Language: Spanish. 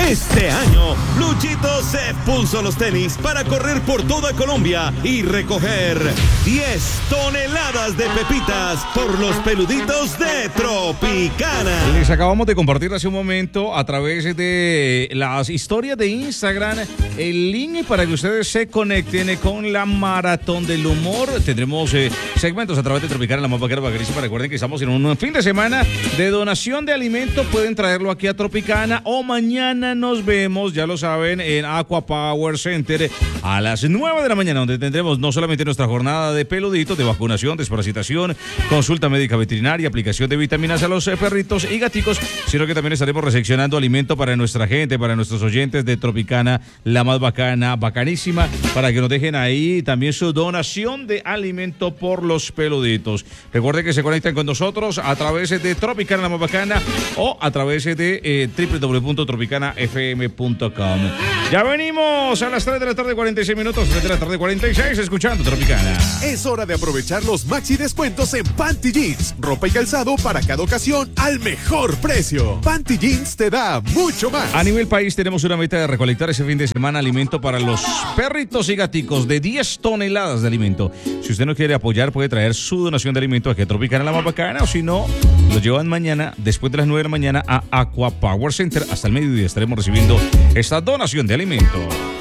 Este año, Luchito se puso los tenis para correr por toda Colombia y recoger 10 toneladas de pepitas por los peluditos de Tropicana. Les acabamos de compartir hace un momento a través de las historias de Instagram el link para que ustedes se conecten con la Maratón del Humor. Tendremos segmentos a través de Tropicana, la más bacana, bacanísima. Recuerden que estamos en un fin de semana de donación de alimento. Pueden traerlo aquí a Tropicana o mañana nos vemos, ya lo saben, en Aqua Power Center a las 9 de la mañana, donde tendremos no solamente nuestra jornada de peluditos, de vacunación, desparasitación, consulta médica veterinaria, aplicación de vitaminas a los perritos y gaticos, sino que también estaremos recepcionando alimento para nuestra gente, para nuestros oyentes de Tropicana, la más bacana, bacanísima, para que nos dejen ahí también su donación de alimento por los peluditos. Recuerden que se conectan con nosotros a través de Tropicana, la más bacana, o a través de www.tropicanafm.com. Ya venimos a las 3 de la tarde, 46 minutos, 3 de la tarde, 46, escuchando Tropicana. Es hora de aprovechar los maxi descuentos en Panty Jeans, ropa y calzado para cada ocasión al mejor precio. Panty Jeans te da mucho más. A nivel país tenemos una meta de recolectar ese fin de semana alimento para los perritos y gaticos de 10 toneladas de alimento. Si usted no quiere apoyar, puede traer su donación de alimento aquí a Tropicana, la más bacana, o si no, lo llevan mañana, después de las 9 de la mañana, a Aqua Power Center. Hasta el mediodía estaremos recibiendo esta donación de alimento.